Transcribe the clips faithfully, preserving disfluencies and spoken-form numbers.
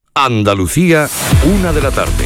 Andalucía, una de la tarde.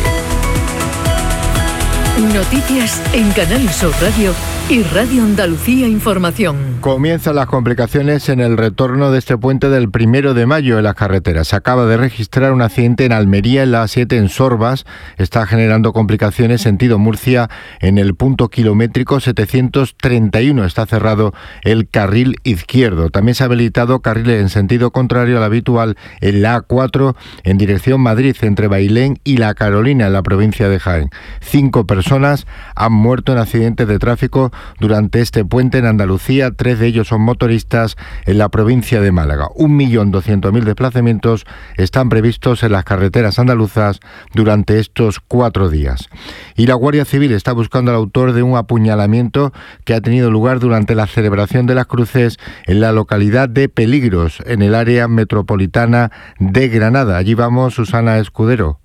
Noticias en Canal Sur Radio y Radio Andalucía Información. Comienzan las complicaciones en el retorno de este puente del primero de mayo en las carreteras. Se acaba de registrar un accidente en Almería, en la A siete en Sorbas. Está generando complicaciones sentido Murcia en el punto kilométrico setecientos treinta y uno. Está cerrado el carril izquierdo. También se ha habilitado carriles en sentido contrario al habitual en la A cuatro en dirección Madrid, entre Bailén y La Carolina, en la provincia de Jaén. Cinco personas han muerto en accidentes de tráfico durante este puente en Andalucía. Tres de ellos son motoristas en la provincia de Málaga. Un millón doscientos mil desplazamientos están previstos en las carreteras andaluzas durante estos cuatro días. Y la Guardia Civil está buscando al autor de un apuñalamiento que ha tenido lugar durante la celebración de las cruces en la localidad de Peligros, en el área metropolitana de Granada. Allí vamos, Susana Escudero.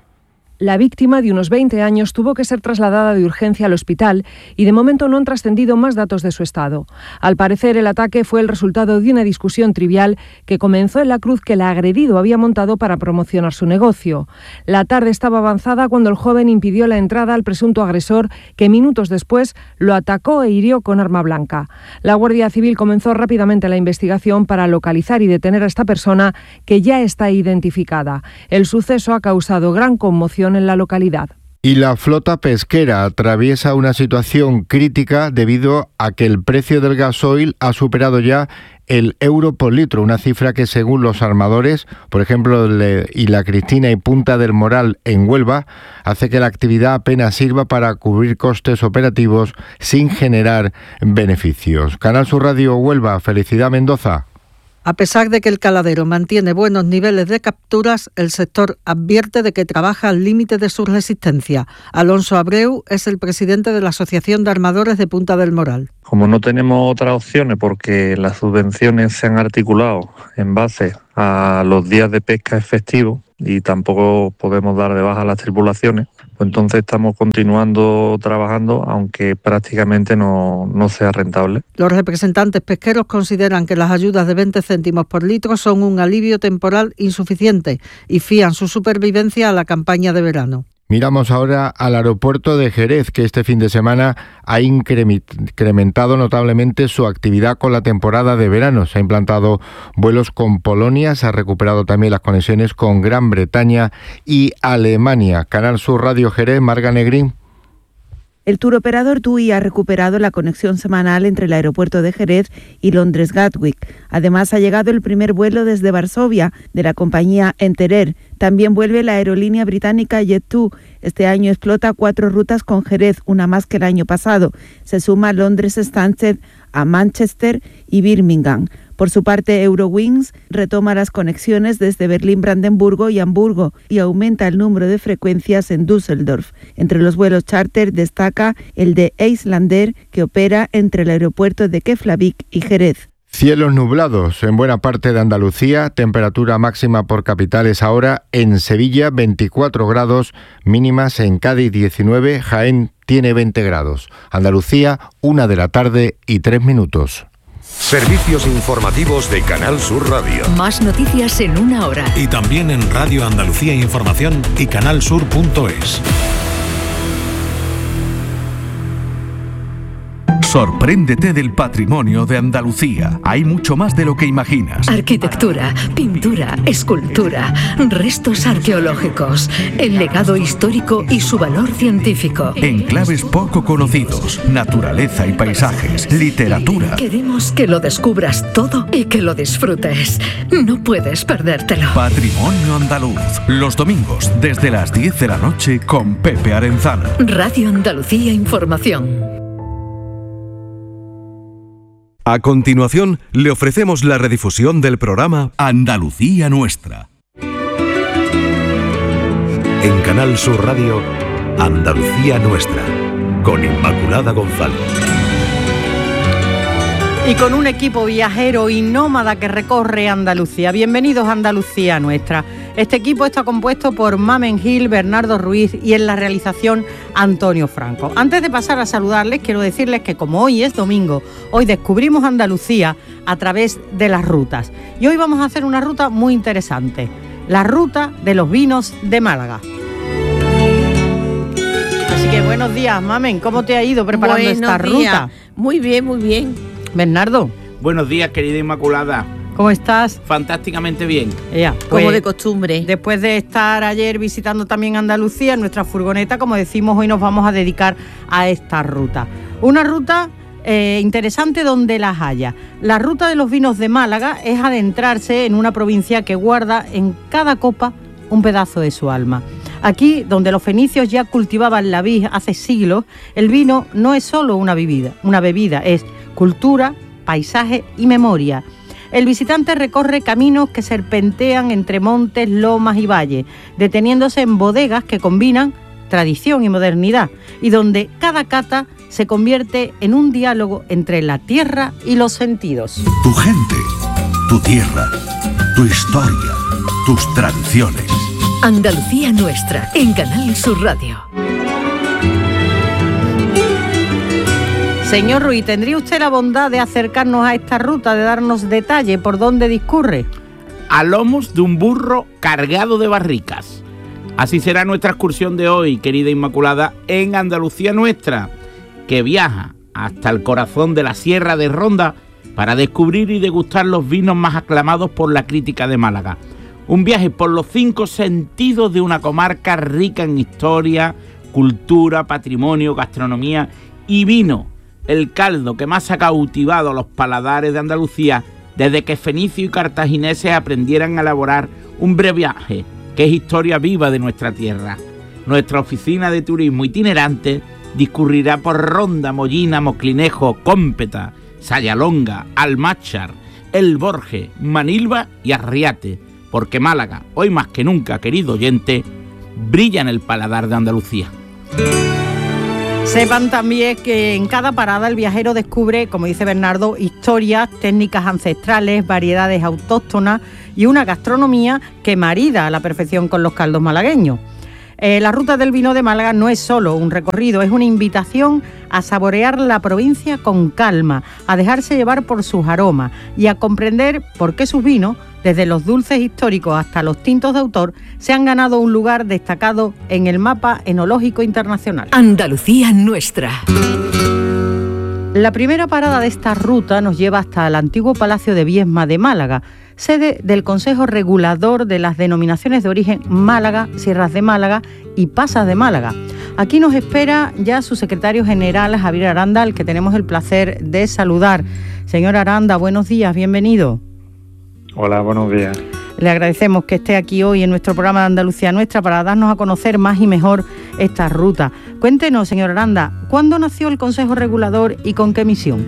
La víctima, de unos veinte años, tuvo que ser trasladada de urgencia al hospital y de momento no han trascendido más datos de su estado. Al parecer, el ataque fue el resultado de una discusión trivial que comenzó en la cruz que el agredido había montado para promocionar su negocio. La tarde estaba avanzada cuando el joven impidió la entrada al presunto agresor, que minutos después lo atacó e hirió con arma blanca. La Guardia Civil comenzó rápidamente la investigación para localizar y detener a esta persona, que ya está identificada. El suceso ha causado gran conmoción en la localidad. Y la flota pesquera atraviesa una situación crítica debido a que el precio del gasoil ha superado ya el euro por litro, una cifra que, según los armadores, por ejemplo, Isla Cristina y Punta del Moral en Huelva, hace que la actividad apenas sirva para cubrir costes operativos sin generar beneficios. Canal Sur Radio Huelva, Felicidad Mendoza. A pesar de que el caladero mantiene buenos niveles de capturas, el sector advierte de que trabaja al límite de su resistencia. Alonso Abreu es el presidente de la Asociación de Armadores de Punta del Moral. Como no tenemos otras opciones porque las subvenciones se han articulado en base a los días de pesca efectivos y tampoco podemos dar de baja las tripulaciones, pues entonces estamos continuando trabajando aunque prácticamente no, no sea rentable. Los representantes pesqueros consideran que las ayudas de veinte céntimos por litro son un alivio temporal insuficiente y fían su supervivencia a la campaña de verano. Miramos ahora al aeropuerto de Jerez, que este fin de semana ha incrementado notablemente su actividad con la temporada de verano. Se ha implantado vuelos con Polonia, se ha recuperado también las conexiones con Gran Bretaña y Alemania. Canal Sur Radio Jerez, Marga Negrín. El turoperador T U I ha recuperado la conexión semanal entre el aeropuerto de Jerez y Londres Gatwick. Además, ha llegado el primer vuelo desde Varsovia de la compañía Enterer. También vuelve la aerolínea británica Jet dos. Este año explota cuatro rutas con Jerez, una más que el año pasado. Se suma Londres Stansted a Manchester y Birmingham. Por su parte, Eurowings retoma las conexiones desde Berlín-Brandenburgo y Hamburgo y aumenta el número de frecuencias en Düsseldorf. Entre los vuelos charter destaca el de Islander, que opera entre el aeropuerto de Keflavik y Jerez. Cielos nublados en buena parte de Andalucía, temperatura máxima por capitales ahora en Sevilla veinticuatro grados, mínimas en Cádiz diecinueve, Jaén tiene veinte grados. Andalucía, una de la tarde y tres minutos. Servicios informativos de Canal Sur Radio. Más noticias en una hora. Y también en Radio Andalucía Información y canalsur punto es. Sorpréndete del patrimonio de Andalucía. Hay mucho más de lo que imaginas. Arquitectura, pintura, escultura, restos arqueológicos, el legado histórico y su valor científico. Enclaves poco conocidos, naturaleza y paisajes, literatura. Queremos que lo descubras todo y que lo disfrutes. No puedes perdértelo. Patrimonio andaluz. Los domingos desde las diez de la noche con Pepe Arenzano. Radio Andalucía Información. A continuación, le ofrecemos la redifusión del programa Andalucía Nuestra. En Canal Sur Radio, Andalucía Nuestra, con Inmaculada González. Y con un equipo viajero y nómada que recorre Andalucía. Bienvenidos a Andalucía Nuestra. Este equipo está compuesto por Mamen Gil, Bernardo Ruiz y en la realización Antonio Franco. Antes de pasar a saludarles, quiero decirles que como hoy es domingo, hoy descubrimos Andalucía a través de las rutas. Y hoy vamos a hacer una ruta muy interesante. la ruta de los vinos de Málaga. Así que buenos días, Mamen, ¿cómo te ha ido preparando buenos esta días. ruta? Muy bien, muy bien. Bernardo. Buenos días, querida Inmaculada. ¿Cómo estás? Fantásticamente bien. Ya, pues, como de pues, costumbre. Después de estar ayer visitando también Andalucía, en nuestra furgoneta, como decimos, hoy nos vamos a dedicar a esta ruta. Una ruta eh, interesante donde las haya. La ruta de los vinos de Málaga es adentrarse en una provincia que guarda en cada copa un pedazo de su alma. Aquí, donde los fenicios ya cultivaban la vid hace siglos, el vino no es solo una bebida, una bebida, es cultura, paisaje y memoria. El visitante recorre caminos que serpentean entre montes, lomas y valles, deteniéndose en bodegas que combinan tradición y modernidad, y donde cada cata se convierte en un diálogo entre la tierra y los sentidos. Tu gente, tu tierra, tu historia, tus tradiciones. Andalucía Nuestra, en Canal Sur Radio. Señor Ruiz, ¿tendría usted la bondad de acercarnos a esta ruta, de darnos detalle por dónde discurre? A lomos de un burro cargado de barricas. Así será nuestra excursión de hoy, querida Inmaculada, en Andalucía Nuestra, que viaja hasta el corazón de la Sierra de Ronda para descubrir y degustar los vinos más aclamados por la crítica de Málaga. Un viaje por los cinco sentidos de una comarca rica en historia, cultura, patrimonio, gastronomía y vino. El caldo que más ha cautivado a los paladares de Andalucía desde que fenicios y cartagineses aprendieran a elaborar un brebaje, que es historia viva de nuestra tierra. Nuestra oficina de turismo itinerante discurrirá por Ronda, Mollina, Moclinejo, Cómpeta, Sayalonga, Almáchar, El Borje, Manilva y Arriate, porque Málaga, hoy más que nunca, querido oyente, brilla en el paladar de Andalucía. Sepan también que en cada parada el viajero descubre, como dice Bernardo, historias, técnicas ancestrales, variedades autóctonas y una gastronomía que marida a la perfección con los caldos malagueños. Eh, la ruta del vino de Málaga no es solo un recorrido, es una invitación a saborear la provincia con calma, a dejarse llevar por sus aromas y a comprender por qué sus vinos, desde los dulces históricos hasta los tintos de autor, se han ganado un lugar destacado en el mapa enológico internacional. Andalucía Nuestra. La primera parada de esta ruta nos lleva hasta el antiguo Palacio de Viesma de Málaga, sede del Consejo Regulador de las denominaciones de origen Málaga, Sierras de Málaga y Pasas de Málaga. Aquí nos espera ya su secretario general, Javier Aranda, al que tenemos el placer de saludar. Señor Aranda, buenos días, bienvenido. Hola, buenos días. Le agradecemos que esté aquí hoy en nuestro programa de Andalucía Nuestra para darnos a conocer más y mejor esta ruta. Cuéntenos, señor Aranda, ¿cuándo nació el Consejo Regulador y con qué misión?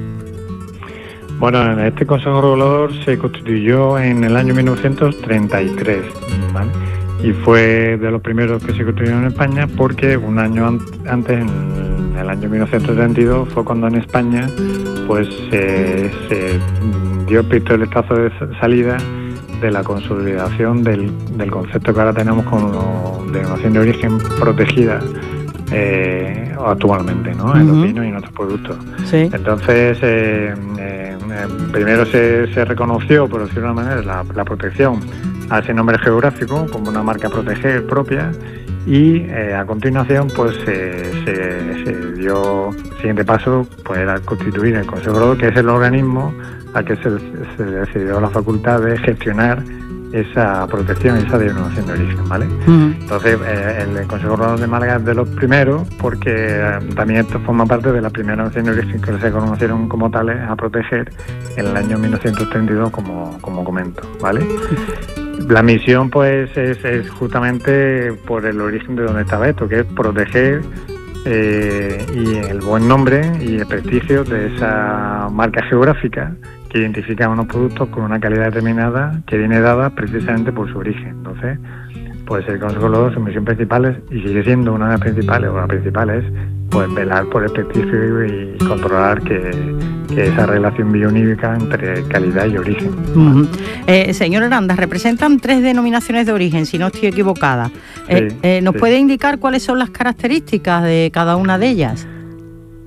Bueno, este Consejo Regulador se constituyó en el año mil novecientos treinta y tres, ¿vale? Y fue de los primeros que se constituyeron en España porque un año an- antes, en el año mil novecientos treinta y dos, fue cuando en España pues eh, se dio el pistoletazo de salida de la consolidación del, del concepto que ahora tenemos como denominación de origen protegida eh, actualmente, ¿no? Uh-huh. En los vinos y en otros productos. Sí. Entonces, eh, eh, primero se, se reconoció, por decirlo de una manera, la, la protección a ese nombre geográfico como una marca a proteger propia y eh, a continuación pues eh, se, se dio el siguiente paso, pues era constituir el Consejo Regulador, que es el organismo al que se, se decidió la facultad de gestionar esa protección, esa denominación de origen, ¿vale? Uh-huh. Entonces, eh, el Consejo Regulador de Málaga es de los primeros porque eh, también esto forma parte de la primera denominación de origen que se conocieron como tales a proteger en el año mil novecientos treinta y dos, como, como comento, ¿vale? La misión, pues, es, es justamente por el origen de donde estaba esto, que es proteger eh, y el buen nombre y el prestigio de esa marca geográfica que identifica unos productos con una calidad determinada que viene dada precisamente por su origen. Entonces, pues el Consejo Regulador, su misión principal es, y sigue siendo una de las principales, o la principal es, pues velar por el prestigio y controlar que, que esa relación bionímica entre calidad y origen. Uh-huh. Eh, señor Aranda, representan tres denominaciones de origen, si no estoy equivocada. Eh, sí, eh, ¿Nos sí. puede indicar cuáles son las características de cada una de ellas?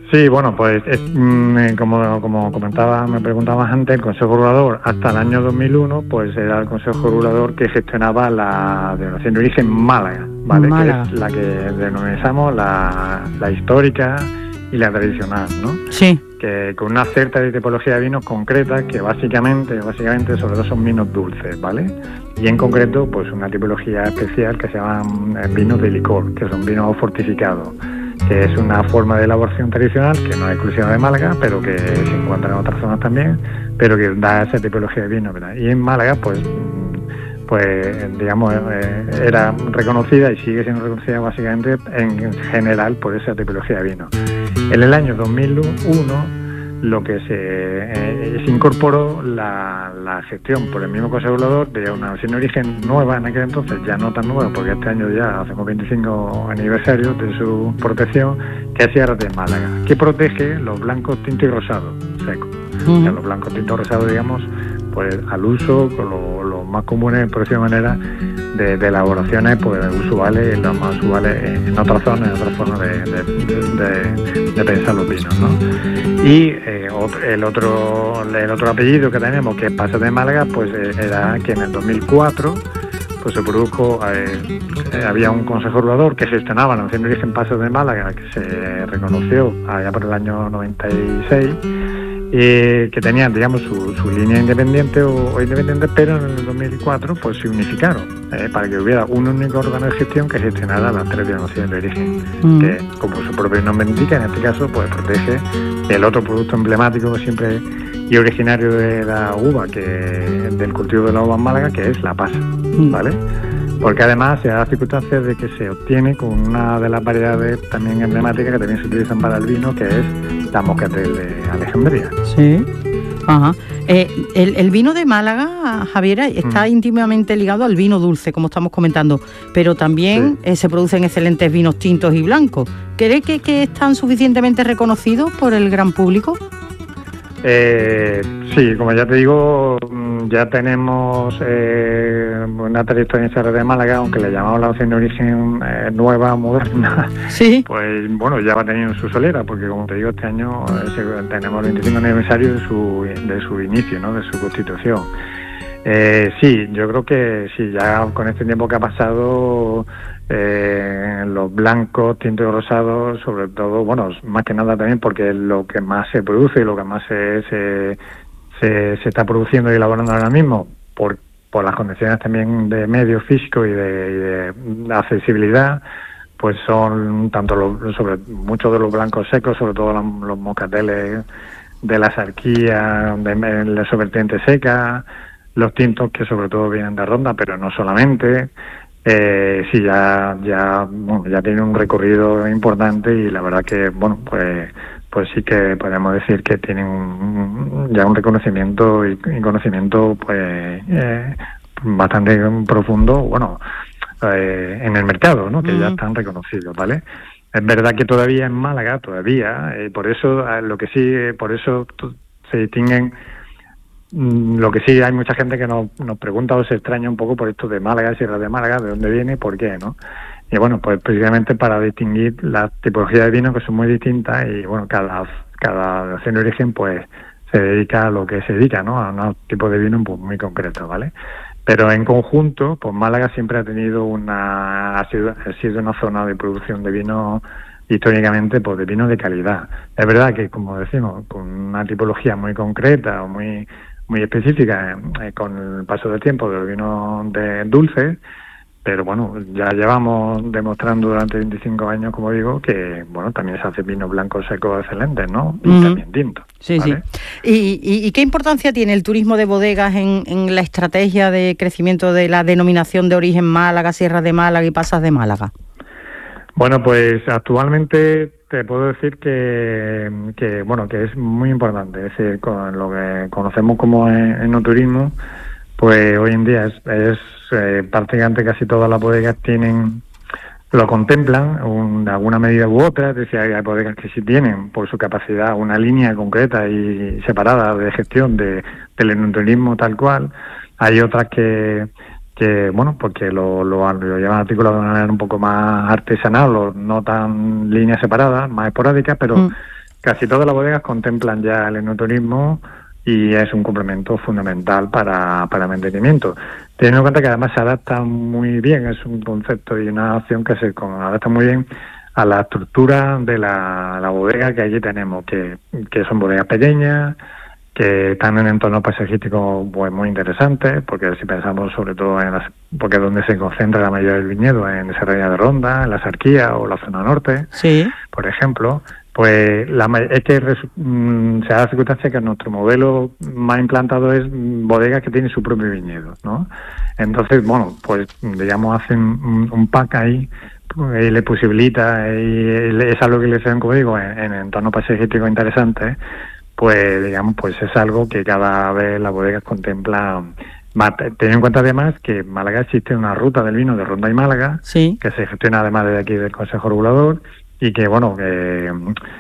Sí, bueno, pues es, mm, como, como comentaba, me preguntabas antes, el Consejo Regulador hasta el año dos mil uno, pues era el Consejo Regulador que gestionaba la denominación de origen Málaga, ¿vale? Málaga. Que es la que denominamos la, la histórica y la tradicional, ¿no? Sí. Que con una cierta tipología de vinos concretas que básicamente, básicamente sobre todo son vinos dulces, ¿vale? Y en concreto, pues una tipología especial que se llaman eh, vinos de licor, que son vinos fortificados, que es una forma de elaboración tradicional que no es exclusiva de Málaga, pero que se encuentra en otras zonas también, pero que da esa tipología de vino, ¿verdad? Y en Málaga, pues, pues digamos, eh, era reconocida y sigue siendo reconocida básicamente en general por esa tipología de vino. En el año dos mil uno, lo que se, eh, se incorporó la, la gestión por el mismo Consejo Regulador de una versión de origen nueva en aquel entonces, ya no tan nueva, porque este año ya hacemos veinticinco aniversarios de su protección, que es Sierra de Málaga, que protege los blancos, tintos y rosados secos. Uh-huh. O sea, los blancos, tintos, rosados, digamos, pues al uso, con los lo más comunes, por decirlo de manera, de, de elaboraciones pues usuales, los más usuales en otras zonas, en otras formas de, de, de, de pensar los vinos, ¿no? Y eh, el otro el otro apellido que tenemos, que es Paso de Málaga, pues eh, era que en el dos mil cuatro pues se produjo, eh, eh, había un consejo regulador que gestionaba la noción de origen Paso de Málaga, que se reconoció allá por el año noventa y seis, eh, que tenían, digamos, su, su línea independiente o, o independiente, pero en el dos mil cuatro pues se unificaron eh, para que hubiera un único órgano de gestión que gestionara las tres denominaciones de origen, mm. que, como su propio nombre indica, en este caso pues protege el otro producto emblemático siempre y originario de la uva, que del cultivo de la uva en Málaga, que es la pasa, mm. ¿vale? Porque además se da las circunstancias de que se obtiene con una de las variedades también emblemáticas que también se utilizan para el vino, que es la Moscatel de Alejandría. Sí. Ajá. Eh, el, el vino de Málaga, Javier, está mm. íntimamente ligado al vino dulce, como estamos comentando, pero también sí. eh, se producen excelentes vinos tintos y blancos. ¿Cree que, que están suficientemente reconocidos por el gran público? Eh, sí, como ya te digo, ya tenemos eh, una trayectoria en Sierra de Málaga, aunque le llamamos la opción de origen eh, nueva, moderna. Sí. Pues bueno, ya va teniendo su solera, porque como te digo, este año eh, tenemos el veinticinco aniversario de su de su inicio, ¿no? De su constitución. Eh, sí, yo creo que sí, ya con este tiempo que ha pasado, eh, los blancos, tintos y rosados, sobre todo, bueno, más que nada también porque es lo que más se produce y lo que más se, se, se, se está produciendo y elaborando ahora mismo, por, por las condiciones también de medio físico y de, y de accesibilidad, pues son tanto los, sobre muchos de los blancos secos, sobre todo los, los moscateles de la Sarquía, de la su vertiente seca, los tintos que sobre todo vienen de Ronda, pero no solamente. Eh, sí, ya ya bueno, ya tiene un recorrido importante y la verdad que, bueno, pues pues sí que podemos decir que tienen un, ya un reconocimiento y, y conocimiento pues eh, bastante profundo, bueno, eh, en el mercado, ¿no? Que uh-huh. ya están reconocidos, ¿vale? Es verdad que todavía en Málaga, todavía, eh, por eso, eh, lo que sí, eh, por eso t- se distinguen. Lo que sí, hay mucha gente que nos, nos pregunta o se extraña un poco por esto de Málaga, Sierra de Málaga, de dónde viene y por qué, ¿no? Y bueno, pues precisamente para distinguir las tipologías de vino, que son muy distintas, y bueno, cada cada nación de origen pues se dedica a lo que se dedica, ¿no? A un tipo de vino pues, muy concreto, ¿vale? Pero en conjunto, pues Málaga siempre ha tenido una ha sido, ha sido una zona de producción de vino históricamente, pues de vino de calidad. Es verdad que, como decimos, con una tipología muy concreta o muy muy específica eh, con el paso del tiempo de los vinos de dulces, pero bueno, ya llevamos demostrando durante veinticinco años, como digo, que bueno, también se hace vinos blancos secos excelentes, ¿no? Y uh-huh. también tintos. Sí, ¿vale? sí. ¿Y, y, ¿Y qué importancia tiene el turismo de bodegas en, en la estrategia de crecimiento de la denominación de origen Málaga, Sierra de Málaga y Pasas de Málaga? Bueno, pues actualmente te puedo decir que, que bueno, que es muy importante. Es decir, con lo que conocemos como enoturismo, pues hoy en día es, es eh, prácticamente casi todas las bodegas tienen, lo contemplan un, de alguna medida u otra. Es decir, hay bodegas que sí tienen por su capacidad una línea concreta y separada de gestión de, del enoturismo tal cual. Hay otras que que bueno, porque lo, lo, lo llevan articulado de una manera un poco más artesanal, o no tan líneas separadas, más esporádicas, pero mm. casi todas las bodegas contemplan ya el enoturismo y es un complemento fundamental para, para el mantenimiento. Teniendo en cuenta que además se adapta muy bien, es un concepto y una acción que se adapta muy bien a la estructura de la, la bodega que allí tenemos, que, que son bodegas pequeñas, que están en entornos paisajísticos pues, muy interesantes, porque si pensamos sobre todo en las, porque es donde se concentra la mayoría del viñedo, en Serranía de Ronda, en la Sarquía o la zona norte, sí, por ejemplo, pues la, es que mm, se da la circunstancia que nuestro modelo más implantado es bodegas que tienen su propio viñedo, ¿no? Entonces, bueno, pues digamos hacen un, un pack ahí y le posibilita, y es algo que le hacen, como digo, en, en entornos paisajísticos interesantes, pues digamos, pues es algo que cada vez las bodegas contemplan más. Teniendo en cuenta además que en Málaga existe una ruta del vino de Ronda y Málaga, sí, que se gestiona además desde aquí del Consejo Regulador, y que bueno, que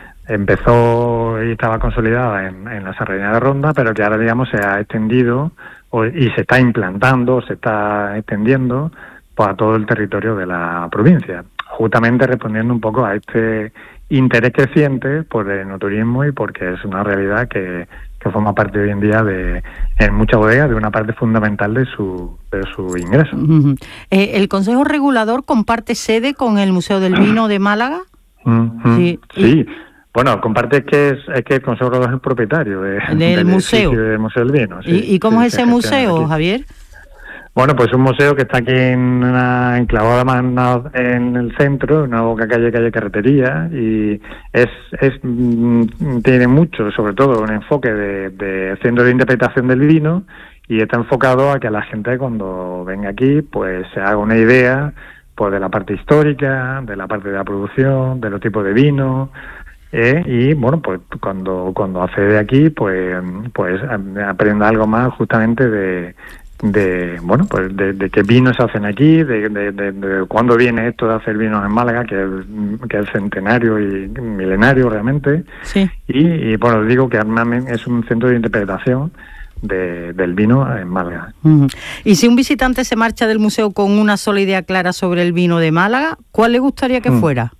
empezó y estaba consolidada en, en la Serranía de Ronda, pero que ahora digamos se ha extendido o, y se está implantando, se está extendiendo pues, a todo el territorio de la provincia, justamente respondiendo un poco a este interés creciente por el enoturismo y porque es una realidad que, que forma parte hoy en día de en muchas bodegas de una parte fundamental de su de su ingreso. Uh-huh. Eh, ¿El Consejo Regulador comparte sede con el Museo del Vino de Málaga? Uh-huh. Sí. sí. Bueno, comparte que es, es que el Consejo Regulador es el propietario de, del, del museo. del Museo del Vino. Sí, ¿Y, y cómo sí, es ese museo, Javier? Bueno, pues un museo que está aquí en una enclavada más en el centro, una boca calle, calle Carretería, y es, es mm, tiene mucho, sobre todo, un enfoque de, de centro de interpretación del vino, y está enfocado a que la gente cuando venga aquí, pues se haga una idea, pues de la parte histórica, de la parte de la producción, de los tipos de vino, eh, y bueno, pues cuando cuando accede aquí, pues pues aprenda algo más justamente de de bueno pues de, de qué vinos se hacen aquí, de, de, de, de cuándo viene esto de hacer vinos en Málaga, que es, que es centenario y milenario realmente, sí. y, y bueno, digo que Armamen es un centro de interpretación de, del vino en Málaga. Uh-huh. Y si un visitante se marcha del museo con una sola idea clara sobre el vino de Málaga, ¿cuál le gustaría que uh-huh. fuera?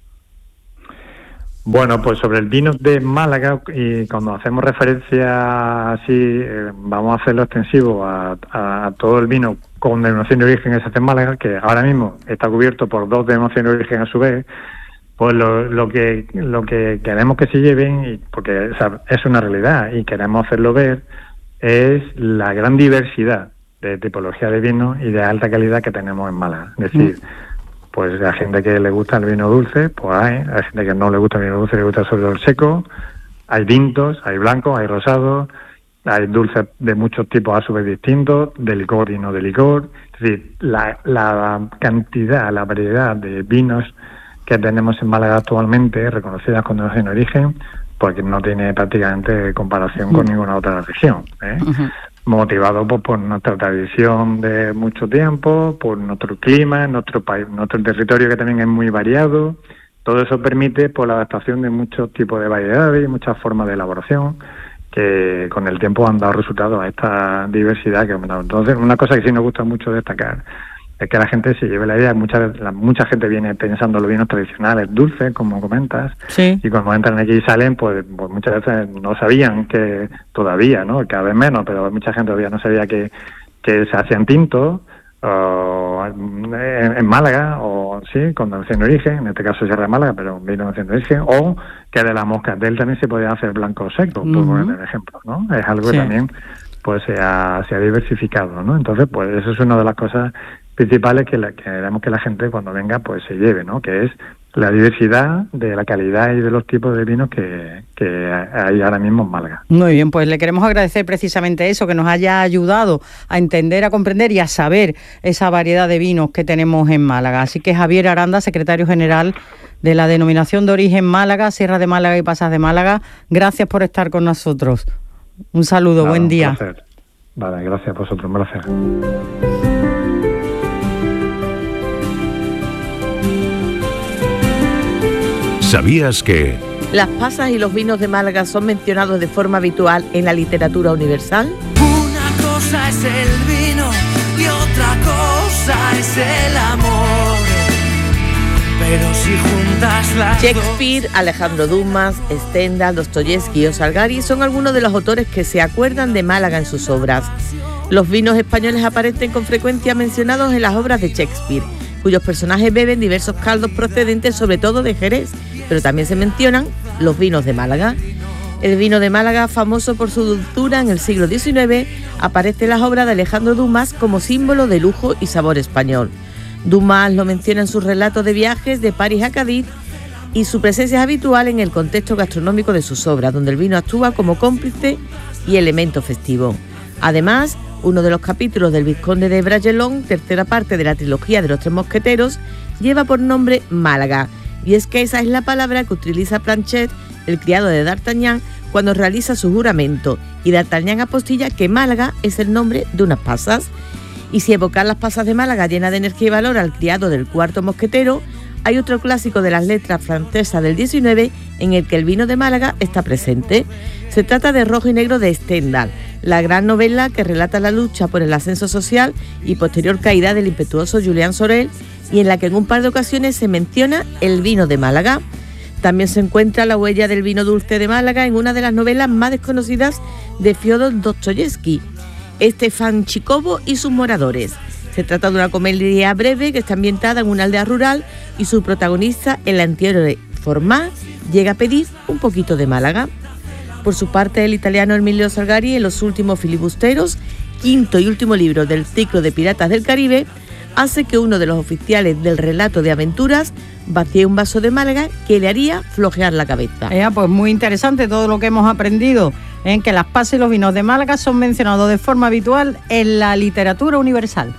Bueno, pues sobre el vino de Málaga, y cuando hacemos referencia así, eh, vamos a hacerlo extensivo a, a, a todo el vino con denominación de origen que se hace en Málaga, que ahora mismo está cubierto por dos denominaciones de origen a su vez. Pues lo, lo que lo que queremos que se lleven, y porque o sea, es una realidad y queremos hacerlo ver, es la gran diversidad de tipología de vino y de alta calidad que tenemos en Málaga. Es decir, mm. pues a gente que le gusta el vino dulce, pues hay, hay gente que no le gusta el vino dulce, le gusta solo el seco, hay tintos, hay blancos, hay rosados, hay dulces de muchos tipos a su vez distintos, de licor y no de licor. Es decir, la, la cantidad, la variedad de vinos que tenemos en Málaga actualmente, reconocidas con denominación de origen, porque no tiene prácticamente comparación con ninguna otra región, ¿eh? Uh-huh. Motivado pues, por nuestra tradición de mucho tiempo, por nuestro clima, nuestro país, nuestro territorio que también es muy variado. Todo eso permite pues, la adaptación de muchos tipos de variedades y muchas formas de elaboración que con el tiempo han dado resultados a esta diversidad que hemos dado. Entonces, una cosa que sí nos gusta mucho destacar es que la gente se lleve la idea. Mucha, la, mucha gente viene pensando en los vinos tradicionales dulces, como comentas, sí. y cuando entran aquí y salen, pues, pues muchas veces no sabían que todavía, ¿no? Cada vez menos, pero mucha gente todavía no sabía que, que se hacían tintos o en, en Málaga, o sí, con denominación de origen, en este caso Sierra de Málaga, pero vino denominación de origen, o que de la moscatel también se podía hacer blanco seco, uh-huh. por poner el ejemplo, ¿no? Es algo sí. que también pues se ha, se ha diversificado, ¿no? Entonces, pues eso es una de las cosas principales que, la, que queremos que la gente cuando venga pues se lleve, ¿no? Que es la diversidad de la calidad y de los tipos de vinos que, que hay ahora mismo en Málaga. Muy bien, pues le queremos agradecer precisamente eso, que nos haya ayudado a entender, a comprender y a saber esa variedad de vinos que tenemos en Málaga. Así que Javier Aranda, secretario general de la Denominación de Origen Málaga, Sierra de Málaga y Pasas de Málaga, gracias por estar con nosotros. Un saludo, Nada, buen día. Un placer. Vale, gracias a vosotros, un placer. ¿Sabías que las pasas y los vinos de Málaga son mencionados de forma habitual en la literatura universal? Una cosa es el vino y otra cosa es el amor. pero si juntas las Shakespeare, Alejandro Dumas, Stendhal, Dostoyevsky o Salgari son algunos de los autores que se acuerdan de Málaga en sus obras. Los vinos españoles aparecen con frecuencia mencionados en las obras de Shakespeare, cuyos personajes beben diversos caldos procedentes sobre todo de Jerez, pero también se mencionan los vinos de Málaga. El vino de Málaga, famoso por su dulzura en el siglo diecinueve, aparece en las obras de Alejandro Dumas como símbolo de lujo y sabor español. Dumas lo menciona en sus relatos de viajes de París a Cádiz y su presencia es habitual en el contexto gastronómico de sus obras, donde el vino actúa como cómplice y elemento festivo. Además, uno de los capítulos del Vizconde de Bragelonne, tercera parte de la trilogía de los Tres Mosqueteros, lleva por nombre Málaga, y es que esa es la palabra que utiliza Planchet, el criado de D'Artagnan, cuando realiza su juramento, y D'Artagnan apostilla que Málaga es el nombre de unas pasas. Y si evocar las pasas de Málaga llena de energía y valor al criado del cuarto mosquetero, hay otro clásico de las letras francesas del diecinueve en el que el vino de Málaga está presente. Se trata de Rojo y Negro de Stendhal, la gran novela que relata la lucha por el ascenso social y posterior caída del impetuoso Julián Sorel, y en la que en un par de ocasiones se menciona el vino de Málaga. También se encuentra la huella del vino dulce de Málaga en una de las novelas más desconocidas de Fyodor Dostoyevsky, Estefan Chikovo y sus moradores. Se trata de una comedia breve que está ambientada en una aldea rural y su protagonista, el antihéroe Formá, llega a pedir un poquito de Málaga. Por su parte, el italiano Emilio Salgari, en Los últimos filibusteros, quinto y último libro del ciclo de Piratas del Caribe, hace que uno de los oficiales del relato de aventuras vacíe un vaso de Málaga que le haría flojear la cabeza. Eh, pues muy interesante todo lo que hemos aprendido, en que las pasas y los vinos de Málaga son mencionados de forma habitual en la literatura universal.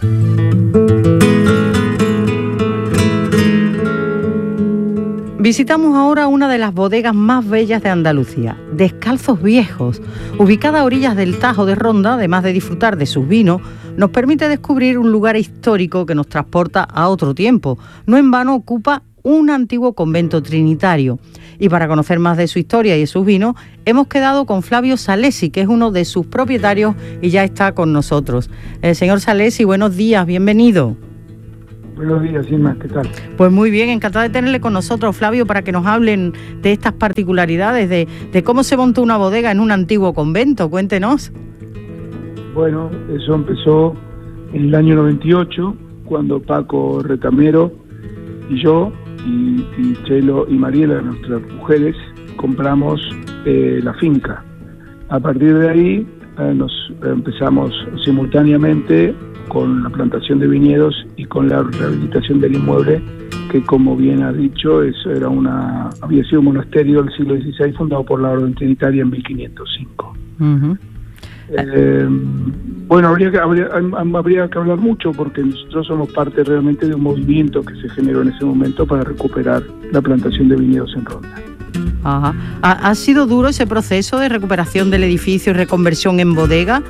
Visitamos ahora una de las bodegas más bellas de Andalucía, Descalzos Viejos. Ubicada a orillas del Tajo de Ronda, además de disfrutar de sus vinos, nos permite descubrir un lugar histórico que nos transporta a otro tiempo. No en vano ocupa un antiguo convento trinitario. Y para conocer más de su historia y de sus vinos, hemos quedado con Flavio Salesi, que es uno de sus propietarios y ya está con nosotros. El señor Salesi, buenos días, bienvenido. Buenos días, Inma, ¿qué tal? Pues muy bien, encantada de tenerle con nosotros, Flavio, para que nos hablen de estas particularidades, de, de cómo se montó una bodega en un antiguo convento. Cuéntenos. Bueno, eso empezó en el año noventa y ocho, cuando Paco Retamero y yo, y, y Chelo y Mariela, nuestras mujeres, compramos eh, la finca. A partir de ahí eh, nos empezamos simultáneamente con la plantación de viñedos y con la rehabilitación del inmueble, que, como bien ha dicho, eso era una había sido un monasterio del siglo dieciséis fundado por la Orden Trinitaria en mil quinientos cinco. Uh-huh. Eh, bueno, habría que, habría, habría que hablar mucho, porque nosotros somos parte realmente de un movimiento que se generó en ese momento para recuperar la plantación de viñedos en Ronda. Ajá. ¿Ha, ¿Ha sido duro ese proceso de recuperación del edificio y reconversión en bodega?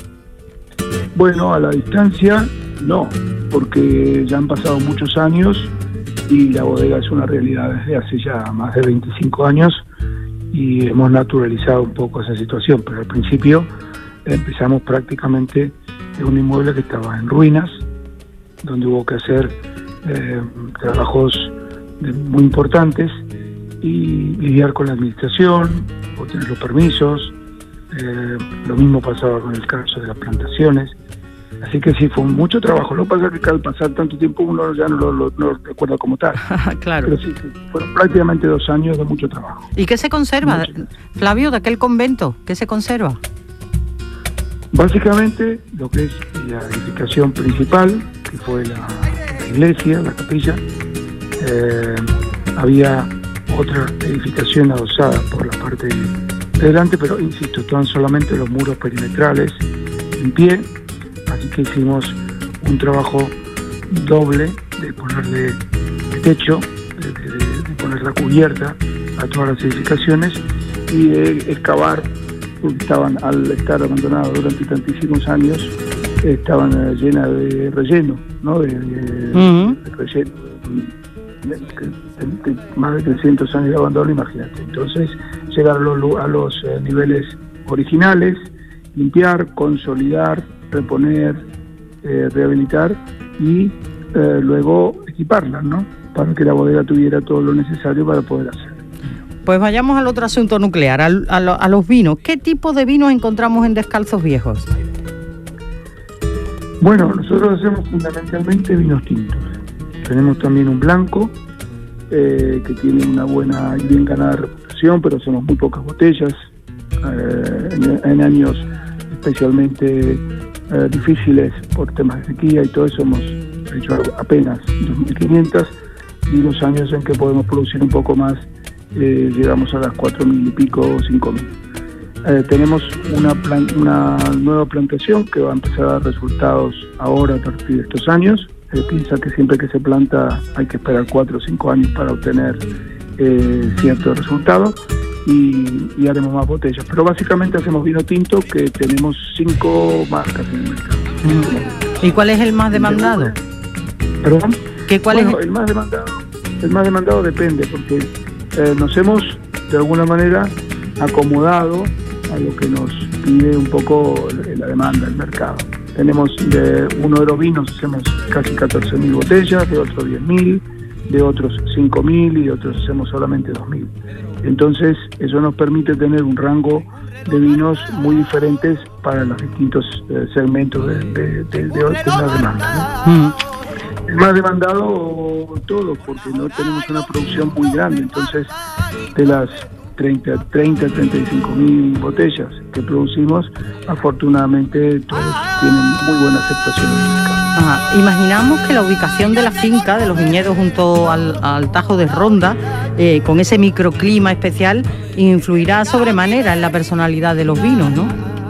Bueno, a la distancia no, porque ya han pasado muchos años y la bodega es una realidad desde hace ya más de veinticinco años y hemos naturalizado un poco esa situación, pero al principio empezamos prácticamente en un inmueble que estaba en ruinas, donde hubo que hacer eh, trabajos de, muy importantes y lidiar con la administración, obtener los permisos. Eh, lo mismo pasaba con el caso de las plantaciones, así que sí, fue mucho trabajo. Lo que pasa es que al pasar tanto tiempo uno ya no lo, lo, no lo recuerda como tal. Claro. Pero sí, fueron prácticamente dos años de mucho trabajo. ¿Y qué se conserva, mucho. Flavio, de aquel convento? ¿Qué se conserva? Básicamente lo que es la edificación principal, que fue la, la iglesia, la capilla. Eh, había otra edificación adosada por la parte delante, pero insisto, estaban solamente los muros perimetrales en pie, así que hicimos un trabajo doble de ponerle el techo, de, de, de poner la cubierta a todas las edificaciones y de excavar, porque estaban, al estar abandonadas durante tantísimos años, estaban eh, llenas de relleno, ¿no? De, de, uh-huh. de relleno. De, de, de más de trescientos años de abandono, imagínate. Entonces, llegar a los, a los eh, niveles originales, limpiar, consolidar, reponer, eh, rehabilitar y eh, luego equiparlas, ¿no? para que la bodega tuviera todo lo necesario para poder hacer. Pues vayamos al otro asunto nuclear, a, a, lo, a los vinos. ¿Qué tipo de vinos encontramos en Descalzos Viejos? Bueno, nosotros hacemos fundamentalmente vinos tintos. Tenemos también un blanco, eh, que tiene una buena y bien ganada reputación, pero hacemos muy pocas botellas. Eh, en, en años especialmente eh, difíciles por temas de sequía y todo eso hemos hecho apenas dos mil quinientas, y los años en que podemos producir un poco más eh, llegamos a las cuatro mil y pico o cinco mil. Eh, tenemos una, plan, una nueva plantación que va a empezar a dar resultados ahora a partir de estos años. Eh, piensa que siempre que se planta hay que esperar cuatro o cinco años para obtener eh, ciertos resultados, y, y haremos más botellas. Pero básicamente hacemos vino tinto, que tenemos cinco marcas en el mercado. ¿Y cuál es el más demandado? ¿Perdón? ¿Qué, cuál bueno, es? el más demandado, el más demandado depende, porque eh, nos hemos de alguna manera acomodado a lo que nos pide un poco la demanda del mercado. Tenemos de uno de los vinos hacemos casi catorce mil botellas, de otros diez mil, de otros cinco mil y de otros hacemos solamente dos mil. Entonces eso nos permite tener un rango de vinos muy diferentes para los distintos eh, segmentos de, de, de, de, de la demanda, ¿no? Mm. El más demandado todo, porque no tenemos una producción muy grande, entonces de las treinta, treinta, treinta y cinco mil botellas que producimos, afortunadamente todos tienen muy buena aceptación en el mercado. Ajá. Imaginamos que la ubicación de la finca, de los viñedos junto al, al Tajo de Ronda, eh, con ese microclima especial, influirá sobremanera en la personalidad de los vinos, ¿no?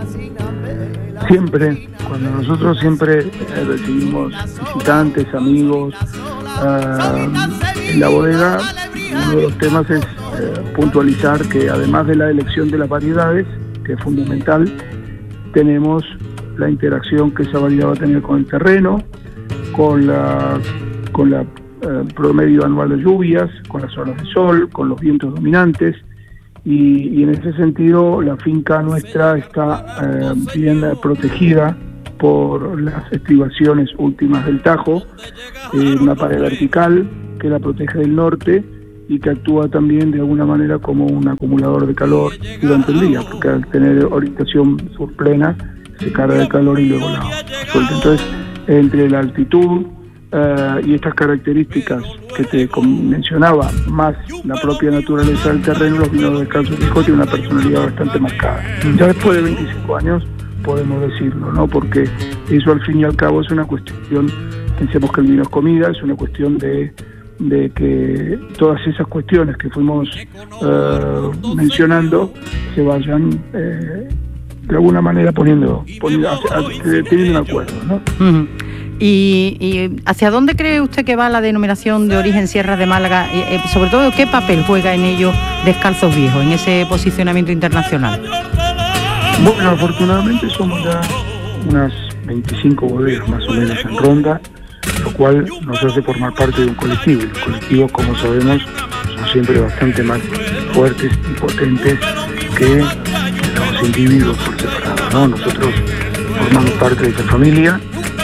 Siempre, cuando nosotros siempre eh, recibimos visitantes, amigos, eh, en la bodega, uno de los temas es eh, puntualizar que además de la elección de las variedades, que es fundamental, tenemos la interacción que esa variedad va a tener con el terreno, con la, con la eh, promedio anual de lluvias, con las horas de sol, con los vientos dominantes, y, y en ese sentido la finca nuestra está eh, bien eh, protegida por las estribaciones últimas del Tajo, eh, una pared vertical que la protege del norte y que actúa también de alguna manera como un acumulador de calor durante el día, porque al tener orientación sur plena se carga de calor y luego la suelta. Entonces, entre la altitud uh, y estas características que te mencionaba, más la propia naturaleza del terreno, los vinos de Descalzos Viejos tienen una personalidad bastante marcada. Ya después de veinticinco años podemos decirlo, ¿no? Porque eso al fin y al cabo es una cuestión, pensemos que el vino es comida, es una cuestión de de que todas esas cuestiones que fuimos uh, mencionando se vayan eh, de alguna manera poniendo, poniendo teniendo un acuerdo, ¿no? Uh-huh. ¿Y, ¿Y hacia dónde cree usted que va la denominación de origen Sierra de Málaga? Y, eh, sobre todo, ¿qué papel juega en ello Descalzos Viejos, en ese posicionamiento internacional? Bueno, afortunadamente somos ya unas veinticinco bodegas más o menos en Ronda, lo cual nos hace formar parte de un colectivo. Y los colectivos, como sabemos, son siempre bastante más fuertes y potentes que los individuos por separado, ¿no? Nosotros formamos parte de esa familia